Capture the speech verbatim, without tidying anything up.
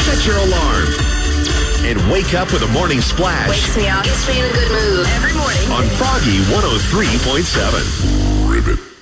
set your alarm, and wake up with a morning splash. Wakes me up, gets me in a good mood every morning. On Froggy one oh three point seven. Ribbit.